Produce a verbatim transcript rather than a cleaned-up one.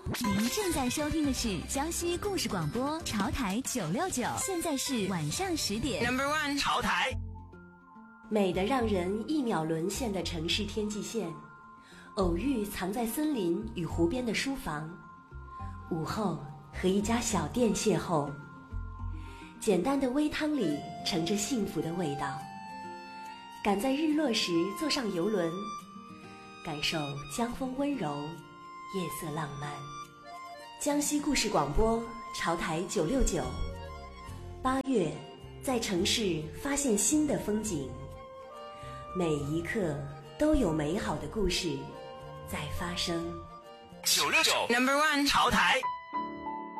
您正在收听的是江西故事广播潮台九六九，现在是晚上十点。 Number one， 潮台。 美得让人一秒沦陷的城市天际线，偶遇藏在森林与湖边的书房，午后和一家小店邂逅，简单的微汤里盛着幸福的味道。赶在日落时坐上游轮，感受江风温柔，夜色浪漫。江西故事广播潮台九六九，八月在城市发现新的风景，每一刻都有美好的故事在发生。 九六九 Number one 潮台。